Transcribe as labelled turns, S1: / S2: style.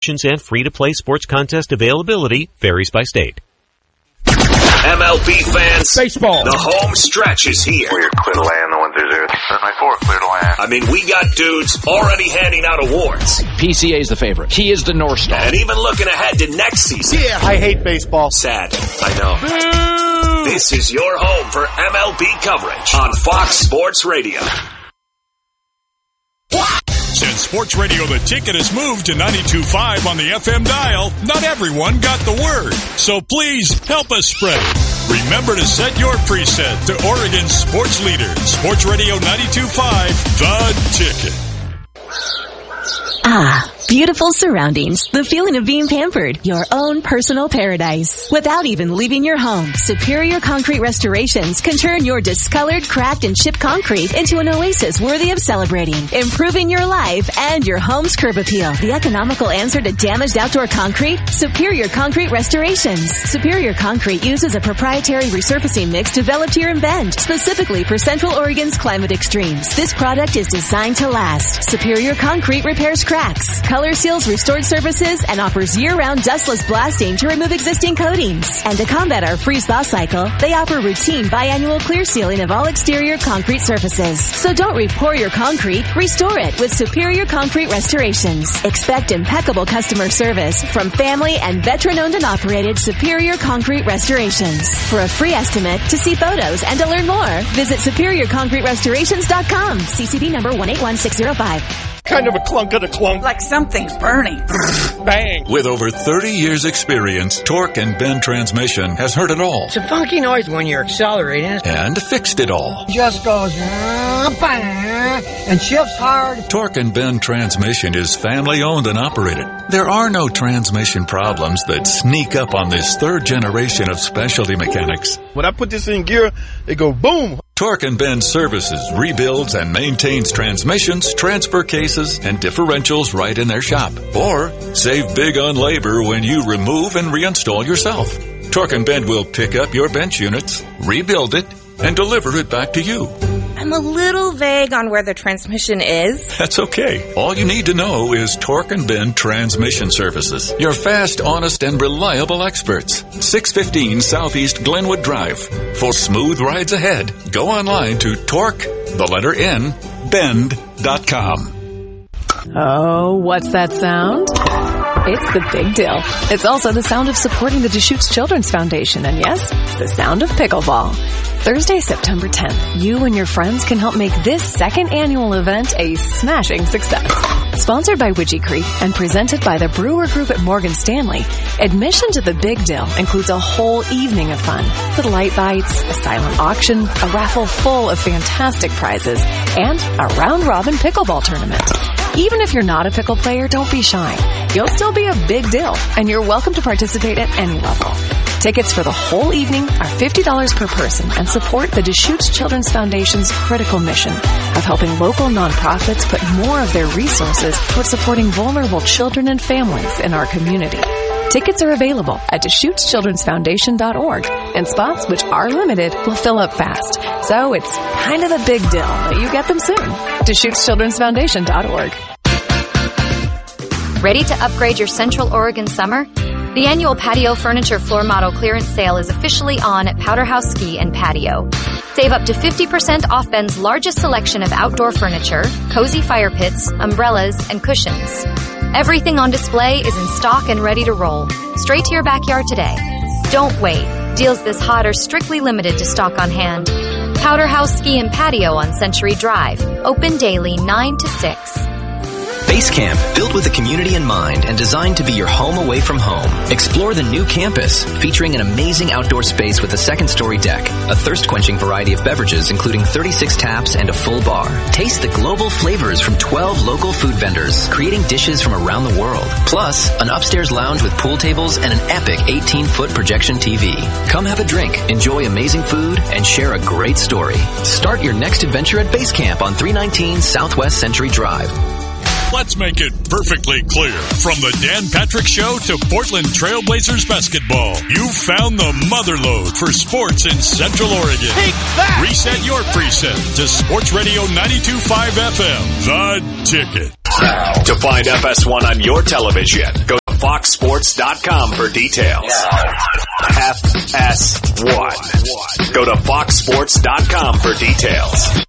S1: And free-to-play sports contest availability varies by state.
S2: MLB fans,
S3: baseball.
S2: The home stretch is here.
S4: We're clear to land, the 1-3-0. 7-4, clear to land.
S2: I mean, we got dudes already handing out awards.
S3: PCA is the favorite. He is the North Star.
S2: And even looking ahead to next season.
S5: Yeah, I hate baseball.
S2: Sad, I know. Boo! This is your home for MLB coverage on Fox Sports Radio.
S6: Since Sports Radio The Ticket has moved to 92.5 on the FM dial, not everyone got the word. So please help us spread it. Remember to set your preset to Oregon's sports leader, Sports Radio 92.5, The Ticket.
S7: Ah, beautiful surroundings. The feeling of being pampered. Your own personal paradise. Without even leaving your home, Superior Concrete Restorations can turn your discolored, cracked, and chipped concrete into an oasis worthy of celebrating, improving your life and your home's curb appeal. The economical answer to damaged outdoor concrete? Superior Concrete Restorations. Superior Concrete uses a proprietary resurfacing mix developed here in Bend, specifically for Central Oregon's climate extremes. This product is designed to last. Superior Concrete repairs cracks, color seals restored surfaces, and offers year-round dustless blasting to remove existing coatings. And to combat our freeze-thaw cycle, they offer routine biannual clear sealing of all exterior concrete surfaces. So don't re-pour your concrete, restore it with Superior Concrete Restorations. Expect impeccable customer service from family and veteran-owned and operated Superior Concrete Restorations. For a free estimate, to see photos, and to learn more, visit SuperiorConcreteRestorations.com. CCD number 181605.
S5: Kind of a clunk of the clunk.
S8: Like something's burning.
S5: Bang.
S6: With over 30 years experience, Torque and Bend Transmission has heard it all.
S9: It's a funky noise when you're accelerating.
S6: And fixed it all.
S9: Just goes bang, and shifts hard.
S6: Torque and Bend Transmission is family owned and operated. There are no transmission problems that sneak up on this third generation of specialty mechanics.
S5: When I put this in gear, it go boom.
S6: Torque and Bend services, rebuilds, and maintains transmissions, transfer cases, and differentials right in their shop. Or save big on labor when you remove and reinstall yourself. Torque and Bend will pick up your bench units, rebuild it, and deliver it back to you.
S10: I'm a little vague on where the transmission is.
S6: That's okay. All you need to know is Torque and Bend Transmission Services. Your fast, honest, and reliable experts. 615 Southeast Glenwood Drive. For smooth rides ahead, go online to bend.com.
S11: Oh, what's that sound? It's the Big Deal. It's also the sound of supporting the Deschutes Children's Foundation. And yes, it's the sound of pickleball. Thursday, September 10th, you and your friends can help make this second annual event a smashing success. Sponsored by Widgie Creek and presented by the Brewer Group at Morgan Stanley, admission to the Big Deal includes a whole evening of fun with light bites, a silent auction, a raffle full of fantastic prizes, and a round-robin pickleball tournament. Even if you're not a pickle player, don't be shy. You'll still be a big deal, and you're welcome to participate at any level. Tickets for the whole evening are $50 per person and support the Deschutes Children's Foundation's critical mission of helping local nonprofits put more of their resources toward supporting vulnerable children and families in our community. Tickets are available at DeschutesChildren'sFoundation.org, and spots, which are limited, will fill up fast. So it's kind of a big deal that you get them soon. DeschutesChildren'sFoundation.org.
S12: Ready to upgrade your Central Oregon summer? The annual patio furniture floor model clearance sale is officially on at Powderhouse Ski and Patio. Save up to 50% off Bend's largest selection of outdoor furniture, cozy fire pits, umbrellas, and cushions. Everything on display is in stock and ready to roll. Straight to your backyard today. Don't wait. Deals this hot are strictly limited to stock on hand. Powderhouse Ski and Patio on Century Drive. Open daily 9 to 6.
S13: Base Camp, built with the community in mind and designed to be your home away from home. Explore the new campus, featuring an amazing outdoor space with a second-story deck, a thirst-quenching variety of beverages including 36 taps and a full bar. Taste the global flavors from 12 local food vendors, creating dishes from around the world. Plus, an upstairs lounge with pool tables and an epic 18-foot projection TV. Come have a drink, enjoy amazing food, and share a great story. Start your next adventure at Base Camp on 319 Southwest Century Drive.
S6: Let's make it perfectly clear. From the Dan Patrick Show to Portland Trailblazers basketball, you found the motherlode for sports in Central Oregon.
S5: Take that!
S6: Reset your preset to Sports Radio 92.5 FM, The Ticket.
S2: To find FS1 on your television, go to foxsports.com for details. FS1. Go to foxsports.com for details.